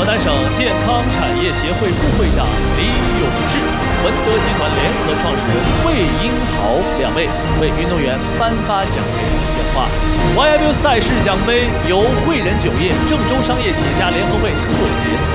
河南省健康产业协会副会长李永志、文德集团联合创始人魏英豪2位为运动员颁发奖杯献花。YIBU 赛事奖杯由汇仁酒业郑州商业企业家联合会特别